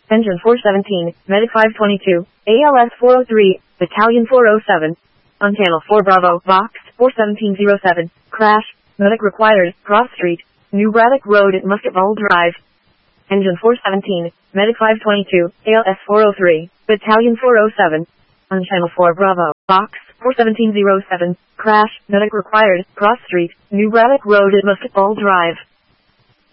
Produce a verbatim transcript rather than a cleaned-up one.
Engine four seventeen, Medic five twenty-two, A L S four oh three, Battalion four oh seven. On Channel four Bravo, Box four seventeen oh seven, crash, medic required, cross street, New Braddock Road at Musketball Drive. Engine four seventeen, Medic five twenty-two, A L S four oh three, Battalion four oh seven. On Channel four Bravo, Box four seventeen oh seven, crash, medic required, cross street, New Braddock Road at Musketball Drive.